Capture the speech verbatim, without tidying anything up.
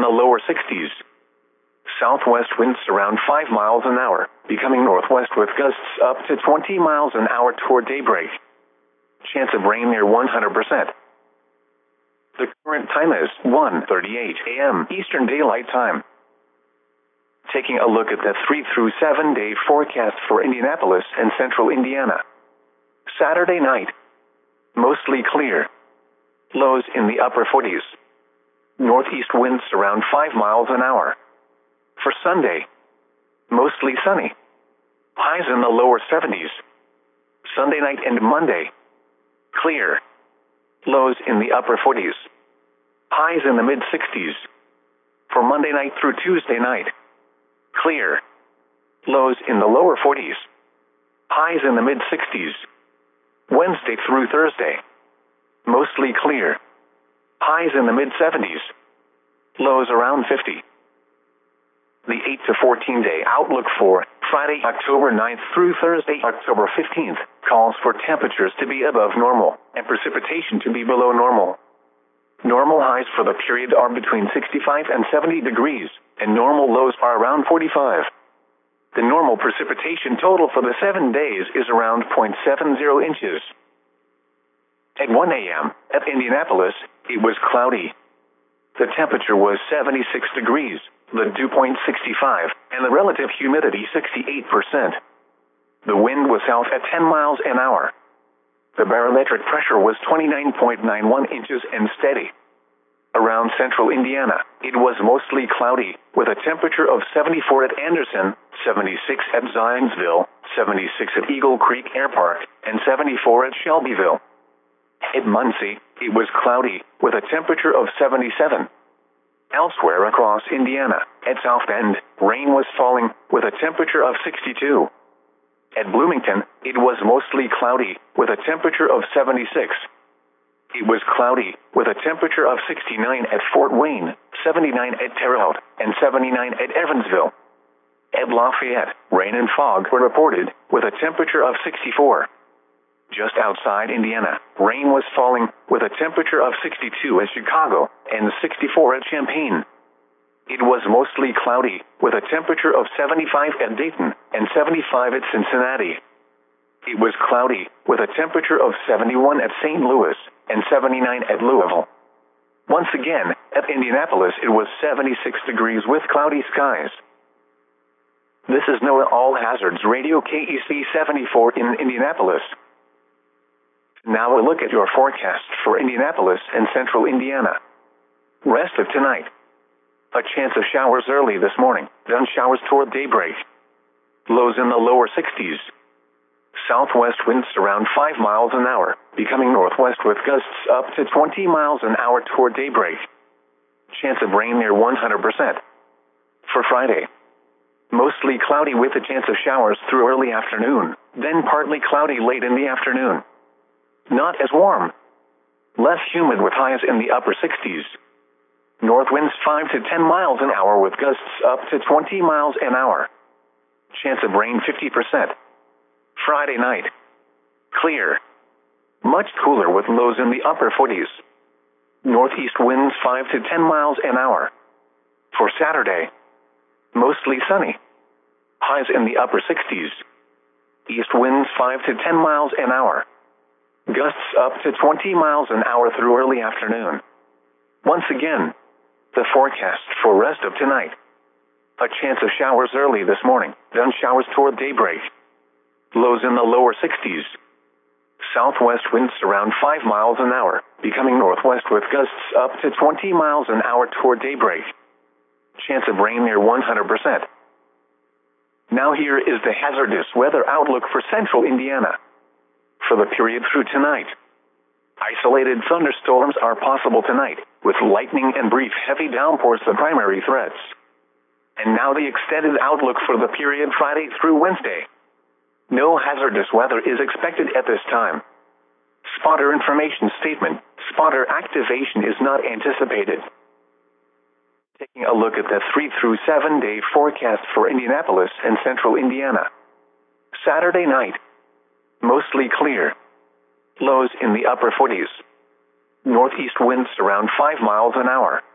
in the lower sixties. Southwest winds around five miles an hour, becoming northwest with gusts up to twenty miles an hour toward daybreak. Chance of rain near one hundred percent. The current time is one thirty-eight a m Eastern Daylight Time. Taking a look at the three through seven day forecast for Indianapolis and central Indiana. Saturday night, mostly clear. Lows in the upper forties. Northeast winds around five miles an hour. For Sunday, mostly sunny. Highs in the lower seventies. Sunday night and Monday, clear. Lows in the upper forties. Highs in the mid sixties. For Monday night through Tuesday night, clear. Lows in the lower forties. Highs in the mid sixties. Wednesday through Thursday, mostly clear. Highs in the mid seventies. Lows around fifty. The eight to fourteen day outlook for Friday, October ninth through Thursday, October fifteenth, calls for temperatures to be above normal and precipitation to be below normal. Normal highs for the period are between sixty-five and seventy degrees, and normal lows are around forty-five. The normal precipitation total for the seven days is around zero point seven zero inches. At one a m at Indianapolis, it was cloudy. The temperature was seventy-six degrees, the dew point sixty-five, and the relative humidity sixty-eight percent. The wind was south at ten miles an hour. The barometric pressure was twenty-nine point nine one inches and steady. Around central Indiana, it was mostly cloudy, with a temperature of seventy-four at Anderson, seventy-six at Zionsville, seventy-six at Eagle Creek Air Park, and seventy-four at Shelbyville. At Muncie, it was cloudy, with a temperature of seventy-seven. Elsewhere across Indiana, at South Bend, rain was falling, with a temperature of sixty-two. At Bloomington, it was mostly cloudy, with a temperature of seventy-six. It was cloudy, with a temperature of sixty-nine at Fort Wayne, seventy-nine at Terre Haute, and seventy-nine at Evansville. At Lafayette, rain and fog were reported, with a temperature of sixty-four. Just outside Indiana, rain was falling, with a temperature of sixty-two at Chicago, and sixty-four at Champaign. It was mostly cloudy, with a temperature of seventy-five at Dayton, and seventy-five at Cincinnati. It was cloudy, with a temperature of seventy-one at Saint Louis, and seventy-nine at Louisville. Once again, at Indianapolis it was seventy-six degrees with cloudy skies. This is NOAA All Hazards Radio K E C seventy-four in Indianapolis. Now a look at your forecast for Indianapolis and central Indiana. Rest of tonight. A chance of showers early this morning, then showers toward daybreak. Lows in the lower sixties. Southwest winds around five miles an hour, becoming northwest with gusts up to twenty miles an hour toward daybreak. Chance of rain near one hundred percent. For Friday, mostly cloudy with a chance of showers through early afternoon, then partly cloudy late in the afternoon. Not as warm. Less humid with highs in the upper sixties. North winds five to ten miles an hour with gusts up to twenty miles an hour. Chance of rain fifty percent. Friday night, clear. Much cooler with lows in the upper forties. Northeast winds five to ten miles an hour. For Saturday, mostly sunny. Highs in the upper sixties. East winds five to ten miles an hour. Gusts up to twenty miles an hour through early afternoon. Once again, the forecast for rest of tonight. A chance of showers early this morning, then showers toward daybreak. Lows in the lower sixties. Southwest winds around five miles an hour, becoming northwest with gusts up to twenty miles an hour toward daybreak. Chance of rain near one hundred percent. Now here is the hazardous weather outlook for central Indiana. For the period through tonight, isolated thunderstorms are possible tonight, with lightning and brief heavy downpours the primary threats. And now the extended outlook for the period Friday through Wednesday. No hazardous weather is expected at this time. Spotter information statement, spotter activation is not anticipated. Taking a look at the three through seven day forecast for Indianapolis and central Indiana. Saturday night, mostly clear. Lows in the upper forties. Northeast winds around five miles an hour.